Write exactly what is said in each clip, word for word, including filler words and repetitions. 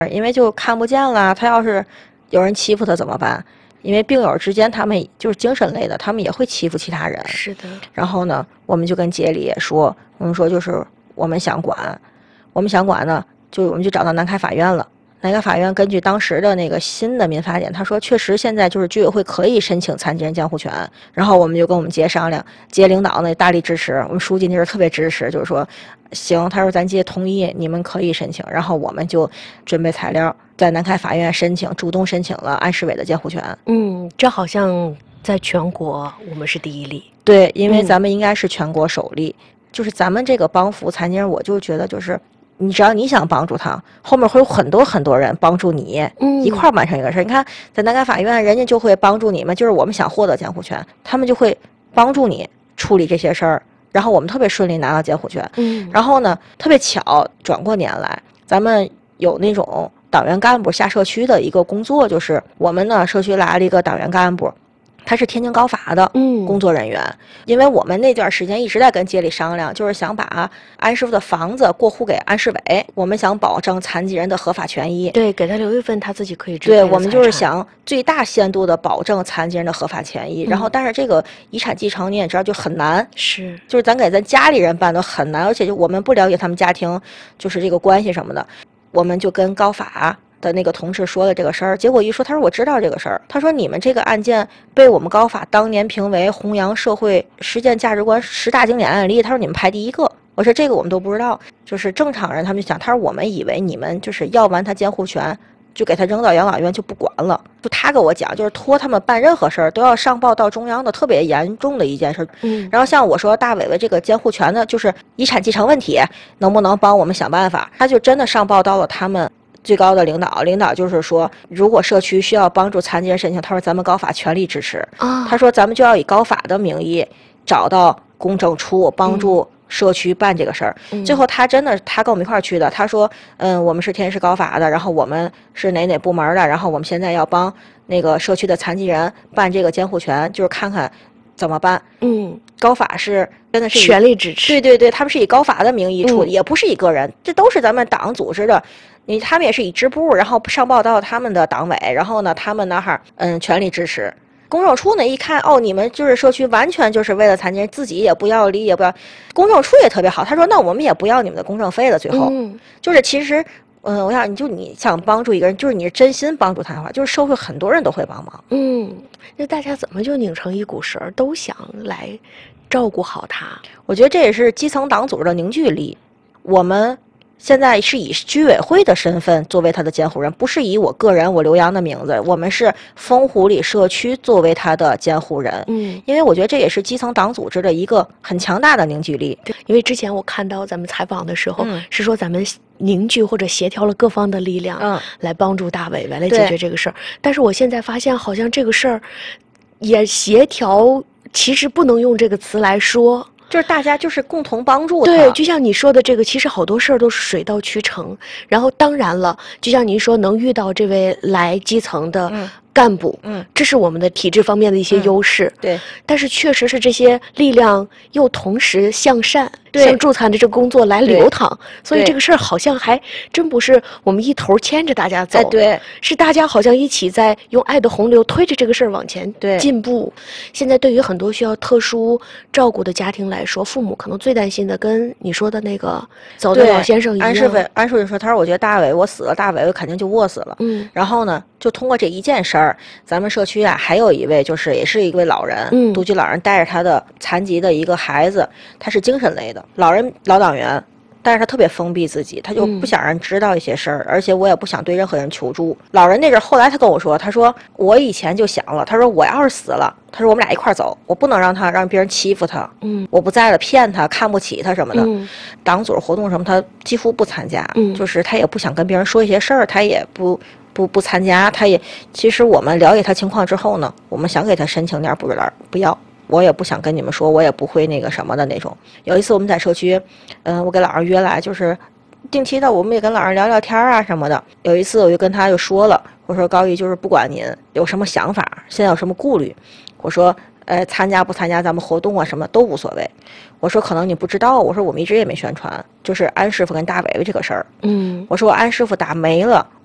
因为就看不见了，他要是有人欺负他怎么办？因为病友之间他们就是精神类的，他们也会欺负其他人。 是的。 然后呢，我们就跟街里也说，我们说就是我们想管，我们想管呢，就我们就找到南开法院了。南开法院根据当时的那个新的民法典，他说确实现在就是居委会可以申请残疾人监护权。然后我们就跟我们街商量，街领导呢大力支持，我们书记那时候特别支持，就是说行，他说咱街同意，你们可以申请。然后我们就准备材料，在南开法院申请，主动申请了安世伟的监护权。 嗯，这好像在全国我们是第一例。 对，因为咱们应该是全国首例。嗯、就是咱们这个帮扶残疾人，我就觉得就是你只要你想帮助他，后面会有很多很多人帮助你，嗯、一块完成一个事儿。你看在南开法院，人家就会帮助你们，就是我们想获得监护权，他们就会帮助你处理这些事儿。然后我们特别顺利拿到监护权。嗯，然后呢，特别巧，转过年来，咱们有那种党员干部下社区的一个工作，就是我们呢社区来了一个党员干部，他是天津高法的工作人员。嗯、因为我们那段时间一直在跟街里商量，就是想把安师傅的房子过户给安世伟，我们想保证残疾人的合法权益。 对，给他留一份他自己可以支配的财产。 对，我们就是想最大限度的保证残疾人的合法权益。嗯、然后，但是这个遗产继承你也知道就很难， 是， 就是咱给咱家里人办都很难，而且就我们不了解他们家庭就是这个关系什么的，我们就跟高法的那个同事说了这个事儿，结果一说，他说我知道这个事儿，他说你们这个案件被我们高法当年评为弘扬社会实践价值观十大经典案例，他说你们排第一个。我说这个我们都不知道，就是正常人他们就想，他说我们以为你们就是要完他监护权就给他扔到养老院就不管了，就他给我讲，就是托他们办任何事儿都要上报到中央的，特别严重的一件事。嗯，然后像我说大伟伟这个监护权呢，就是遗产继承问题，能不能帮我们想办法？他就真的上报到了他们最高的领导，领导就是说，如果社区需要帮助残疾人申请，他说咱们高法全力支持。啊，他说咱们就要以高法的名义找到公证处帮助社区办这个事儿。嗯、最后他真的，他跟我们一块儿去的。他说，嗯，我们是天津市高法的，然后我们是哪哪部门的，然后我们现在要帮那个社区的残疾人办这个监护权，就是看看怎么办。嗯，高法是真的是全力支持。 对对对，他们是以高法的名义出的，嗯、也不是一个人，这都是咱们党组织的。你他们也是以支部，然后上报到他们的党委，然后呢，他们那哈嗯全力支持。公证处呢一看，哦，你们就是社区完全就是为了残疾人，自己也不要理也不要，公证处也特别好，他说那我们也不要你们的公证费了。最后，嗯、就是其实，嗯，我想你就你想帮助一个人，就是你是真心帮助他的话，就是社会很多人都会帮忙。 嗯，那大家怎么就拧成一股绳，都想来照顾好他？ 我觉得这也是基层党组织的凝聚力。我们现在是以居委会的身份作为他的监护人，不是以我个人我刘洋的名字，我们是丰湖里社区作为他的监护人。嗯，因为我觉得这也是基层党组织的一个很强大的凝聚力。 对，因为之前我看到咱们采访的时候，嗯、是说咱们凝聚或者协调了各方的力量，嗯，来帮助大伟伟来解决这个事儿。但是我现在发现，好像这个事儿也协调，其实不能用这个词来说。 就是大家就是共同帮助他。 对，就像你说的这个，其实好多事儿都是水到渠成。然后当然了，就像您说，能遇到这位来基层的干部，嗯，这是我们的体制方面的一些优势。嗯、 对， 但是确实是这些力量又同时向善，向助残的这个工作来流淌，所以这个事儿好像还真不是我们一头牵着大家走， 哎、对， 是大家好像一起在用爱的洪流推着这个事儿往前进步。现在对于很多需要特殊照顾的家庭来说，父母可能最担心的跟你说的那个走的老先生一样。 安世伟，安书记说，他说我觉得大伟我死了，大伟我肯定就饿死了。嗯，然后呢，就通过这一件事儿，咱们社区啊还有一位就是也是一位老人，嗯，独居老人带着他的残疾的一个孩子，他是精神类的老人老党员。但是他特别封闭自己，他就不想让人知道一些事儿，嗯、而且我也不想对任何人求助。老人那阵后来他跟我说，他说我以前就想了，他说我要是死了，他说我们俩一块儿走，我不能让他让别人欺负他，嗯，我不在了骗他看不起他什么的，嗯、党组织活动什么他几乎不参加，嗯、就是他也不想跟别人说一些事儿，他也不不不参加，他也其实我们了解他情况之后呢，我们想给他申请点补助单，不要。我也不想跟你们说，我也不会那个什么的那种。有一次我们在社区，嗯，我给老人约来，就是定期的，我们也跟老人聊聊天啊什么的。有一次我就跟他就说了，我说高姨，就是不管您有什么想法，现在有什么顾虑，我说，呃，参加不参加咱们活动啊什么都无所谓。我说可能你不知道，我说我们一直也没宣传，就是安师傅跟大伟伟这个事儿。嗯，我说我安师傅打没了。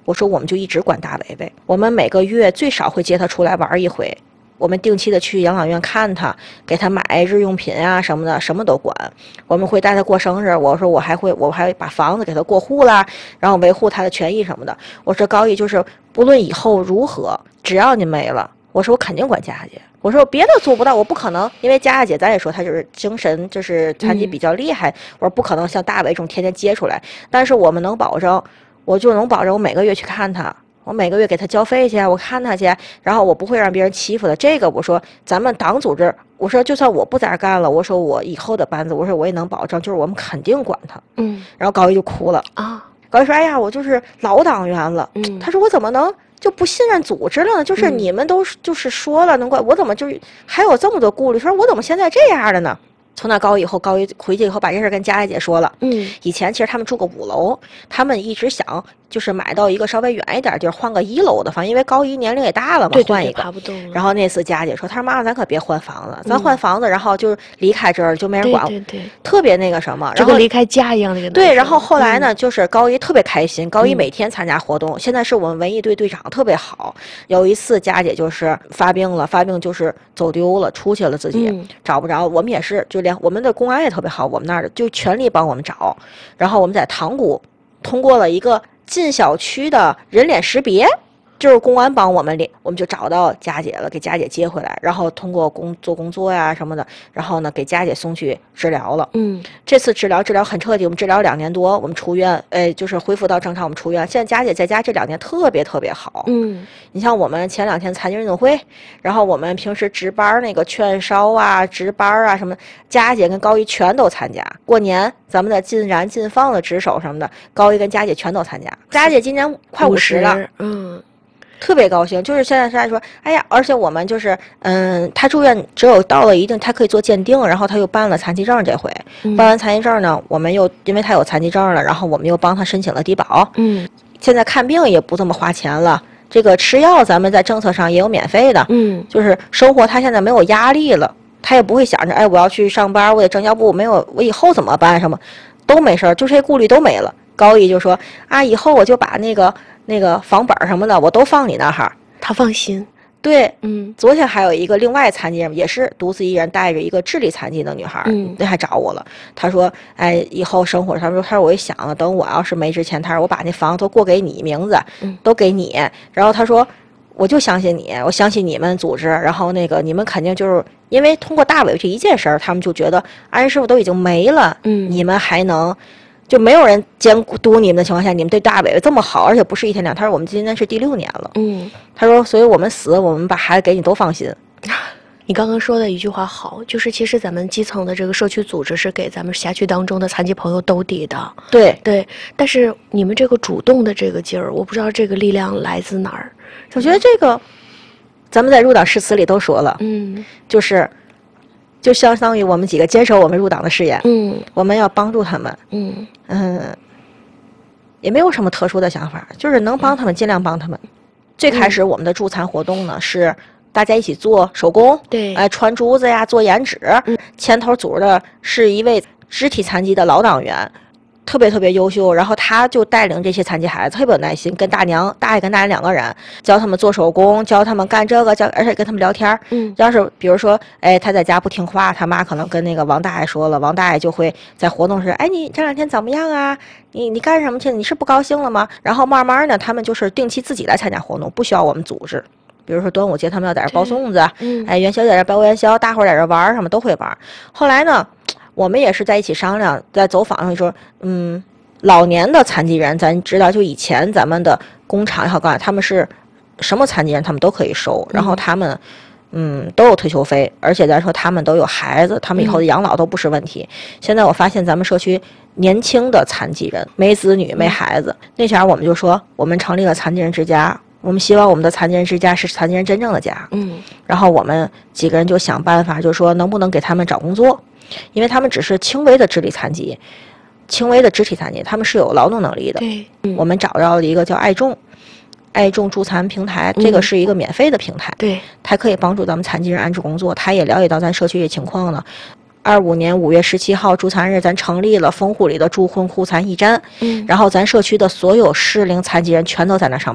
我说我们就一直管大伟伟，我们每个月最少会接他出来玩一回，我们定期的去养老院看他，给他买日用品啊什么的，什么都管。我们会带他过生日，我说我还会我还把房子给他过户啦，然后维护他的权益什么的。我说高一就是不论以后如何，只要你没了，我说我肯定管佳佳姐。我说别的做不到，我不可能，因为佳佳姐咱也说她就是精神就是残疾比较厉害，嗯、我说不可能像大伟这种天天接出来，但是我们能保证，我就能保证我每个月去看他。我每个月给他交费去，我看他去，然后我不会让别人欺负他。这个我说咱们党组织，我说就算我不在这干了，我说我以后的班子，我说我也能保证，就是我们肯定管他。 嗯， 然后高一就哭了啊，高一说：“哎呀，我就是老党员了。”嗯，他说我怎么能就不信任组织了呢？就是你们都就是说了能管，我怎么就还有这么多顾虑？说我怎么现在这样的呢？从那高一以后，高一回去以后把这事跟佳佳姐说了。嗯，以前其实他们住个五楼，他们一直想就是买到一个稍微远一点地儿，换个一楼的房，因为高一年龄也大了嘛， 对对对， 换一个。 爬不动了。 然后那次佳佳姐说：“她说妈妈，咱可别换房子，咱换房子，然后就离开这儿就没人管。” 对对对， 特别那个什么， 就跟离开家一样那个。 对，然后后来呢，嗯、就是高一特别开心，高一每天参加活动，嗯、现在是我们文艺队队长，特别好。有一次佳姐就是发病了，发病就是走丢了，出去了，自己、嗯、找不着。我们也是，就连我们的公安也特别好，我们那儿的就全力帮我们找。然后我们在塘沽通过了一个进小区的人脸识别。就是公安帮我们领，我们就找到佳姐了，给佳姐接回来，然后通过工做工作呀什么的，然后呢给佳姐送去治疗了。嗯，这次治疗治疗很彻底，我们治疗两年多，我们出院，哎，就是恢复到正常，我们出院。现在佳姐在家这两年特别特别好。嗯，你像我们前两天残疾运动会，然后我们平时值班那个劝烧啊、值班啊什么，佳姐跟高一全都参加。过年咱们的禁燃禁放的值守什么的，高一跟佳姐全都参加。佳姐今年快五十了。嗯。特别高兴，就是现在是说，哎呀，而且我们就是，嗯，他住院只有到了一定，他可以做鉴定，然后他又办了残疾证，这回、嗯、办完残疾证呢，我们又因为他有残疾证了，然后我们又帮他申请了低保，嗯，现在看病也不这么花钱了，这个吃药咱们在政策上也有免费的，嗯，就是生活他现在没有压力了，他也不会想着，哎，我要去上班，我得挣，要不我没有，我以后怎么办？什么都没事儿，就这些顾虑都没了。高一就说啊，以后我就把那个。那个房本什么的我都放你那儿， 他放心。 对，嗯，昨天还有一个另外残疾人，也是独自一人带着一个智力残疾的女孩，嗯，那还找我了。他说，哎，以后生活，他说，他说我一想了，等我要是没之前，他说我把那房子都过给你名字，嗯，都给你。然后他说，我就相信你，我相信你们组织，然后那个你们肯定就是因为通过大伟这一件事儿，他们就觉得安师傅都已经没了，嗯，你们还能。就没有人监督你们的情况下，你们对大伟伟这么好，而且不是一天两天。他说我们今年是第六年了，嗯，他说所以我们死，我们把孩子给你都放心。 你刚刚说的一句话好，就是其实咱们基层的这个社区组织是给咱们辖区当中的残疾朋友兜底的， 对对。但是你们这个主动的这个劲儿，我不知道这个力量来自哪儿。 我觉得这个，咱们在入党誓词里都说了，嗯，就是。就相当于我们几个坚守我们入党的誓言，嗯，我们要帮助他们，嗯嗯，也没有什么特殊的想法，就是能帮他们尽量帮他们。嗯、最开始我们的助残活动呢是大家一起做手工， 对， 哎、呃，穿珠子呀，做颜纸。嗯、牵头组的是一位肢体残疾的老党员。特别特别优秀，然后他就带领这些残疾孩子，特别有耐心，跟大娘、大爷跟大爷两个人教他们做手工，教他们干这个，教而且跟他们聊天。嗯，要是比如说，哎，他在家不听话，他妈可能跟那个王大爷说了，王大爷就会在活动时，哎，你这两天怎么样啊？你你干什么去？你是不高兴了吗？然后慢慢呢，他们就是定期自己来参加活动，不需要我们组织。比如说端午节，他们要在这包粽子，嗯，哎，元宵在这包元宵，大伙儿在这玩什么都会玩。后来呢？我们也是在一起商量，在走访上说，嗯，老年的残疾人，咱知道，就以前咱们的工厂也好干，他们是什么残疾人，他们都可以收，然后他们，嗯，都有退休费，而且咱说他们都有孩子，他们以后的养老都不是问题。嗯、现在我发现咱们社区年轻的残疾人没子女没孩子，嗯、那前我们就说，我们成立了残疾人之家。我们希望我们的残疾人之家是残疾人真正的家，嗯，然后我们几个人就想办法，就说能不能给他们找工作。因为他们只是轻微的智力残疾，轻微的肢体残疾，他们是有劳动能力的。 对， 嗯、我们找到了一个叫爱众，爱众助残平台，这个是一个免费的平台。 对、嗯， 它可以帮助咱们残疾人安置工作。他也了解到咱社区的情况了， 二五年五月十七号助残日，咱成立了丰湖里的助婚护残驿站， 嗯， 然后咱社区的所有适龄残疾人全都在那上班。